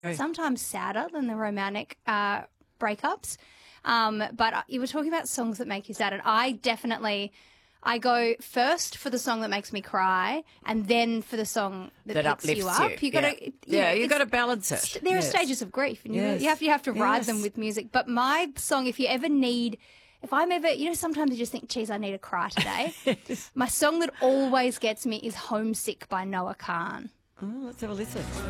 sometimes sadder than the romantic breakups. But you were talking about songs that make you sad, and I go first for the song that makes me cry, and then for the song that picks you up. You got to balance it. There are stages of grief, and you have to ride them with music. But my song, if I'm ever, sometimes you just think, geez, I need a cry today. My song that always gets me is Homesick by Noah Kahan. Oh, let's have a listen.